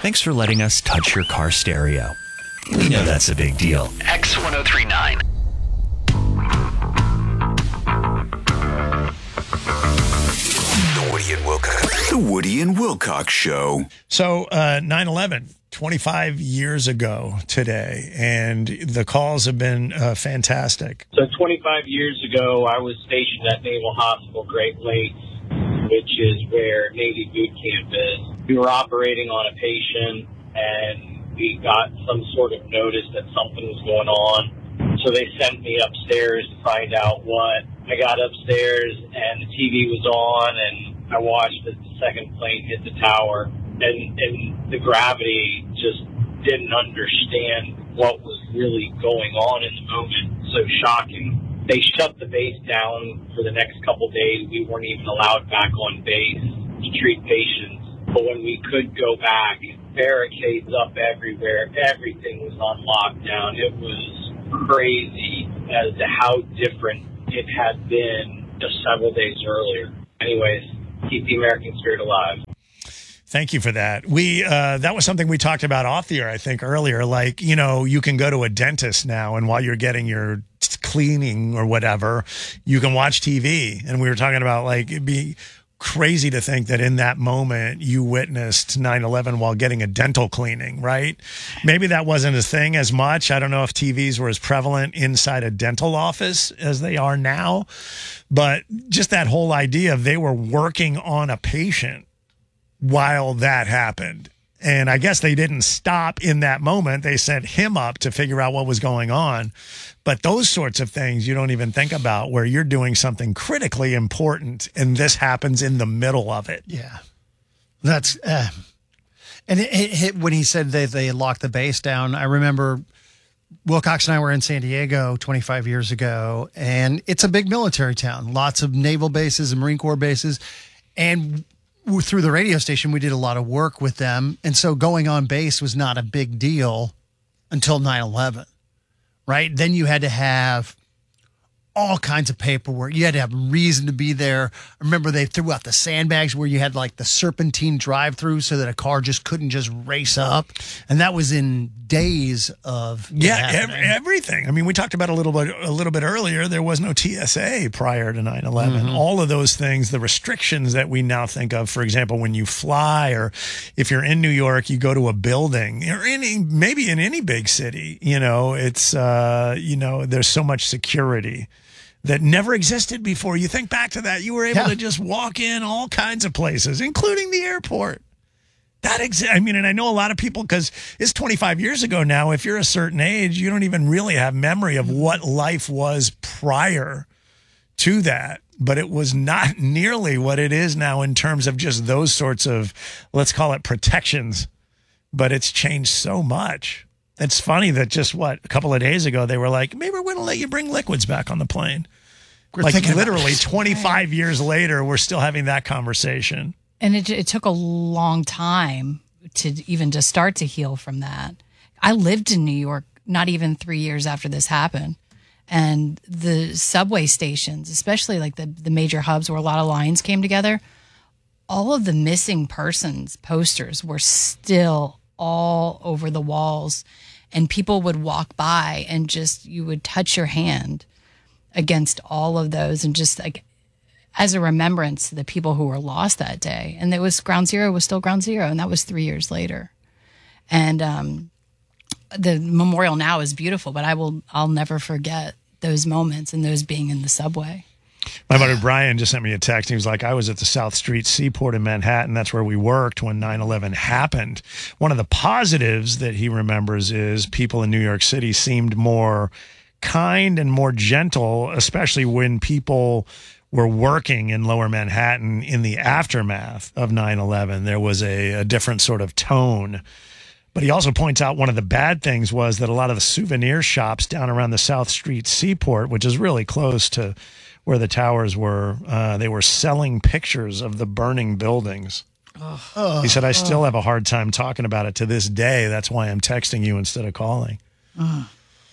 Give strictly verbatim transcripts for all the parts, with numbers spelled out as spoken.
Thanks for letting us touch your car stereo. We know that's a big deal. X ten thirty-nine. The Woody and Wilcox. The Woody and Wilcox Show. So uh, nine eleven, twenty-five years ago today, and the calls have been uh, fantastic. So twenty-five years ago, I was stationed at Naval Hospital Great Lakes, which is where Navy boot camp is. We were operating on a patient, and we got some sort of notice that something was going on. So they sent me upstairs to find out what. I got upstairs, and the T V was on, and I watched as the second plane hit the tower. And, and the gravity just didn't understand what was really going on in the moment. So shocking. They shut the base down for the next couple days. We weren't even allowed back on base to treat patients. But when we could go back, barricades up everywhere. Everything was on lockdown. It was crazy as to how different it had been just several days earlier. Anyways, keep the American spirit alive. Thank you for that. We uh, that was something we talked about off the air, I think, earlier. Like, you know, you can go to a dentist now, and while you're getting your cleaning or whatever, you can watch T V. And we were talking about, like, it'd be crazy to think that in that moment you witnessed nine eleven while getting a dental cleaning, right? Maybe that wasn't a thing as much. I don't know if T Vs were as prevalent inside a dental office as they are now. But just that whole idea of they were working on a patient while that happened. And I guess they didn't stop in that moment. They sent him up to figure out what was going on. But those sorts of things you don't even think about, where you're doing something critically important and this happens in the middle of it. Yeah. That's, uh, and it, it, it, when he said they, they locked the base down, I remember Wilcox and I were in San Diego twenty-five years ago, and it's a big military town, lots of naval bases and Marine Corps bases. And through the radio station, we did a lot of work with them. And so going on base was not a big deal until nine eleven, right? Then you had to have all kinds of paperwork. You had to have reason to be there. I remember they threw out the sandbags where you had like the serpentine drive through so that a car just couldn't just race up. And that was in days of yeah, ev- everything. I mean, we talked about a little bit a little bit earlier. There was no T S A prior to nine eleven. Mm-hmm. All of those things, the restrictions that we now think of, for example, when you fly, or if you're in New York, you go to a building, or any maybe in any big city, you know, it's uh, you know, there's so much security that never existed before. You think back to that, you were able yeah. to just walk in all kinds of places, including the airport. That ex- I mean, and I know a lot of people, because it's twenty-five years ago now. If you're a certain age, you don't even really have memory of what life was prior to that. But it was not nearly what it is now in terms of just those sorts of, let's call it protections. But it's changed so much. It's funny that just, what, a couple of days ago, they were like, maybe we're going to let you bring liquids back on the plane. We're like literally twenty-five years later, we're still having that conversation. And it, it took a long time to even to start to heal from that. I lived in New York not even three years after this happened. And the subway stations, especially like the, the major hubs where a lot of lines came together, all of the missing persons posters were still all over the walls, and people would walk by and just, you would touch your hand against all of those, and just like as a remembrance to the people who were lost that day. And it was ground zero was still ground zero. And that was three years later. And, um, the memorial now is beautiful, but I will, I'll never forget those moments and those being in the subway. My buddy Brian just sent me a text. He was like, I was at the South Street Seaport in Manhattan. That's where we worked when nine eleven happened. One of the positives that he remembers is people in New York City seemed more kind and more gentle, especially when people were working in Lower Manhattan in the aftermath of nine eleven. There was a, a different sort of tone. But he also points out one of the bad things was that a lot of the souvenir shops down around the South Street Seaport, which is really close to where the towers were, uh, they were selling pictures of the burning buildings. Oh, he said, I still have a hard time talking about it to this day. That's why I'm texting you instead of calling. Oh.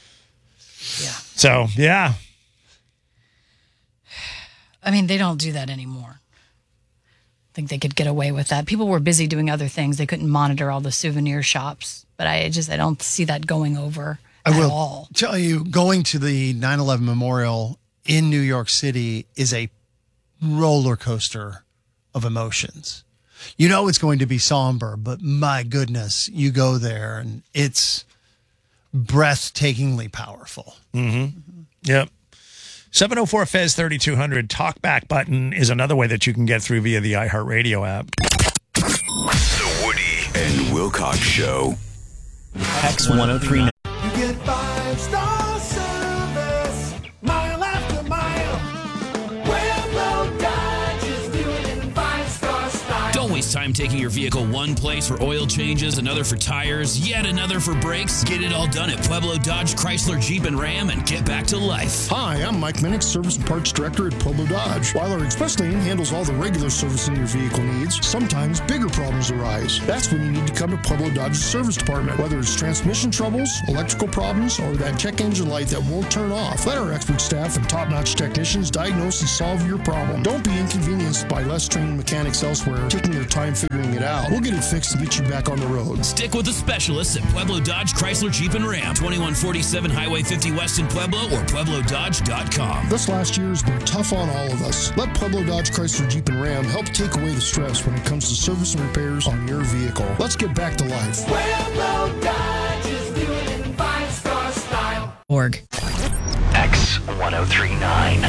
Yeah. So, yeah. I mean, they don't do that anymore. think they could get away with that. People were busy doing other things. They couldn't monitor all the souvenir shops. But I just I don't see that going over I at will all. tell you, going to the nine eleven memorial in New York City is a roller coaster of emotions. You know it's going to be somber, but my goodness, you go there and it's breathtakingly powerful. Mm-hmm. Yep. seven oh four F E Z thirty-two hundred talkback button is another way that you can get through via the iHeartRadio app. The Woody and Wilcox Show. X one oh three. You get five star service, mile after mile. Pueblo Dodge is doing it in five star style. Don't waste time taking your vehicle one place for oil changes, another for tires, yet another for brakes. Get it all done at Pueblo Dodge, Chrysler, Jeep, and Ram and get back to life. Hi, I'm Mike Minnick, Service and Parts Director at Pueblo Dodge. While our express lane handles all the regular servicing your vehicle needs, sometimes bigger problems arise. That's when you need to come to Pueblo Dodge's service department. Whether it's transmission troubles, electrical problems, or that check engine light that won't turn off, let our expert staff and top-notch technicians diagnose and solve your problem. Don't be inconvenienced by less trained mechanics elsewhere taking their time figuring it out. We'll get it fixed to get you back on the road. Stick with the specialists at Pueblo Dodge, Chrysler, Jeep, and Ram. twenty-one forty-seven Highway fifty West in Pueblo or Pueblo Dodge dot com. This last year has been tough on all of us. Let Pueblo Dodge, Chrysler, Jeep, and Ram help take away the stress when it comes to service and repairs on your vehicle. Let's get back to life. Pueblo Dodge is doing it in five star style. Org. X one oh three nine.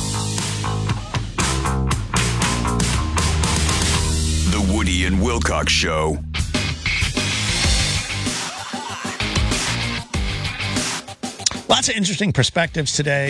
The Woody and Wilcox Show. Lots of interesting perspectives today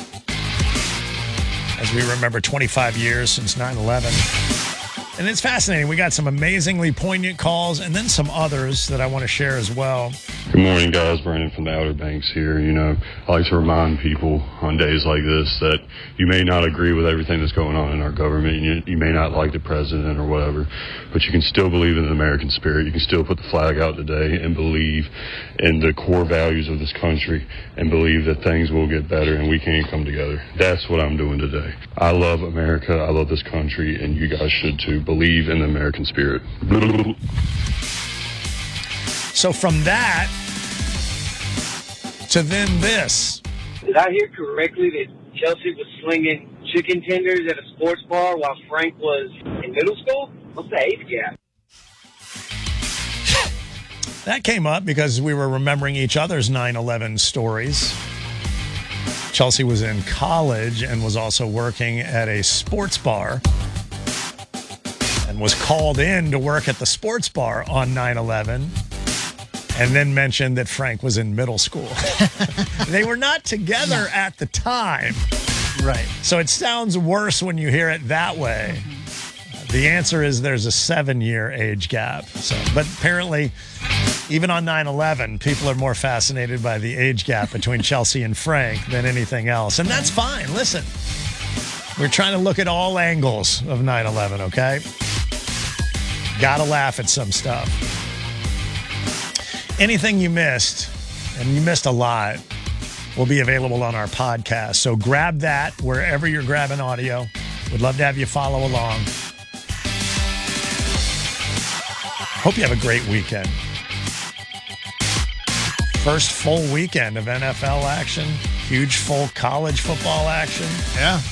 as we remember twenty-five years since nine eleven. And it's fascinating. We got some amazingly poignant calls and then some others that I want to share as well. Good morning, guys. Brandon from the Outer Banks here. You know, I like to remind people on days like this that you may not agree with everything that's going on in our government. You, you may not like the president or whatever, but you can still believe in the American spirit. You can still put the flag out today and believe in the core values of this country and believe that things will get better and we can come together. That's what I'm doing today. I love America. I love this country, and you guys should too. Believe in the American spirit. So from that to then this. Did I hear correctly that Chelsea was slinging chicken tenders at a sports bar while Frank was in middle school? What's the age gap? That came up because we were remembering each other's nine eleven stories. Chelsea was in college and was also working at a sports bar and was called in to work at the sports bar on nine eleven, and then mentioned that Frank was in middle school. They were not together at the time. Right. So it sounds worse when you hear it that way. Mm-hmm. The answer is there's a seven-year age gap. So, but apparently, even on nine eleven, people are more fascinated by the age gap between Chelsea and Frank than anything else. And that's fine. Listen, we're trying to look at all angles of nine eleven, okay? Gotta laugh at some stuff. Anything you missed, and you missed a lot, will be available on our podcast. So grab that wherever you're grabbing audio. We'd love to have you follow along. Hope you have a great weekend. First full weekend of N F L action. Huge full college football action. Yeah.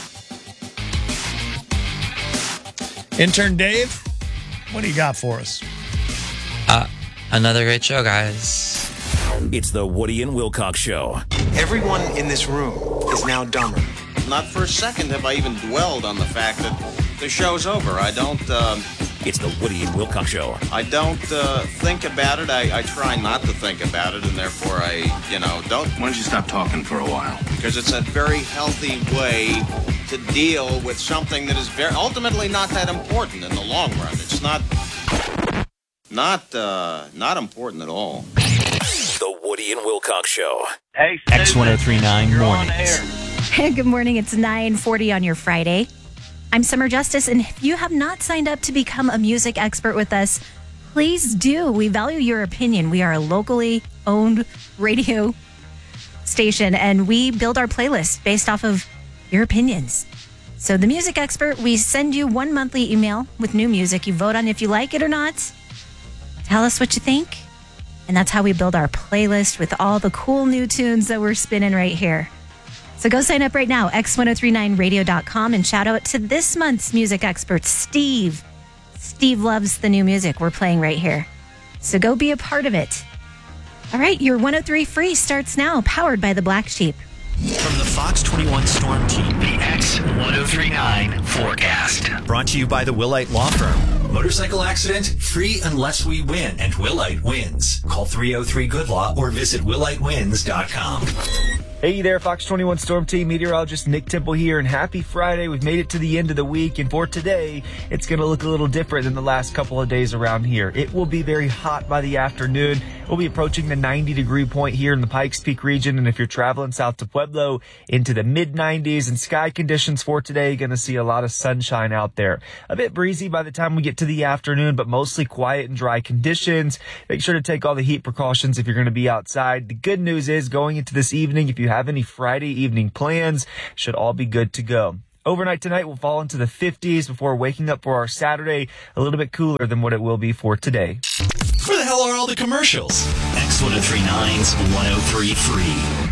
Intern Dave, what do you got for us? Uh, another great show, guys. It's the Woody and Wilcox Show. Everyone in this room is now dumber. Not for a second have I even dwelled on the fact that the show's over. I don't, uh... It's the Woody and Wilcox Show. I don't, uh, think about it. I, I try not to think about it, and therefore I, you know, don't... Why don't you stop talking for a while? Because it's a very healthy way to deal with something that is very, ultimately not that important in the long run. It's not, not, uh, not important at all. The Woody and Wilcox Show. Hey, X one oh three nine mornings. Good morning. It's nine forty on your Friday. I'm Summer Justice, and if you have not signed up to become a music expert with us, please do. We value your opinion. We are a locally owned radio station, and we build our playlist based off of your opinions. So the Music Expert, we send you one monthly email with new music. You vote on if you like it or not. Tell us what you think. And that's how we build our playlist with all the cool new tunes that we're spinning right here. So go sign up right now, x ten thirty-nine radio dot com, and shout out to this month's Music Expert, Steve. Steve loves the new music we're playing right here. So go be a part of it. All right, your one oh three Free starts now, powered by the Black Sheep. From the Fox twenty-one Storm Team, the X ten thirty-nine forecast. Brought to you by the Willite Law Firm. Motorcycle accident? Free unless we win, and Willite wins. Call three oh three good law or visit willite wins dot com. Hey there, Fox twenty-one Storm Team meteorologist Nick Temple here, and happy Friday. We've made it to the end of the week, and for today, it's going to look a little different than the last couple of days around here. It will be very hot by the afternoon. We'll be approaching the ninety degree point here in the Pikes Peak region, and if you're traveling south to Pueblo, into the mid nineties, and sky conditions for today, going to see a lot of sunshine out there. A bit breezy by the time we get to the afternoon, but mostly quiet and dry conditions. Make sure to take all the heat precautions if you're going to be outside. The good news is, going into this evening, if you have any Friday evening plans, should all be good to go. Overnight tonight will fall into the fifties before waking up for our Saturday a little bit cooler than what it will be for today. Where the hell are all the commercials? X ten thirty-nine's one oh three Free.